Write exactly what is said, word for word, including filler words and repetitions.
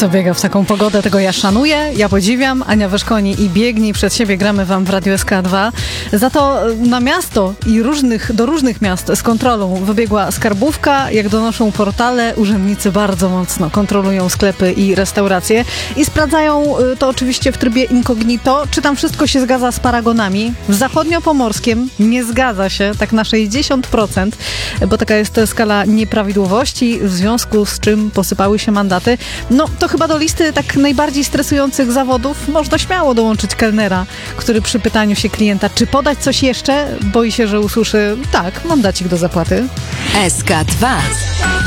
Kto biega w taką pogodę, tego ja szanuję, ja podziwiam. Ania Wyszkoni i Biegnij Przed Siebie gramy wam w Radiu S K dwa. Za to na miasto i różnych, do różnych miast z kontrolą wybiegła skarbówka. Jak donoszą portale, urzędnicy bardzo mocno kontrolują sklepy i restauracje i sprawdzają to oczywiście w trybie incognito, czy tam wszystko się zgadza z paragonami. W zachodniopomorskiem nie zgadza się, tak na sześćdziesiąt procent, bo taka jest skala nieprawidłowości, w związku z czym posypały się mandaty. No to chyba do listy tak najbardziej stresujących zawodów można śmiało dołączyć kelnera, który przy pytaniu się klienta, czy podać coś jeszcze, boi się, że usłyszy: tak, mandacik do zapłaty. S K dwa.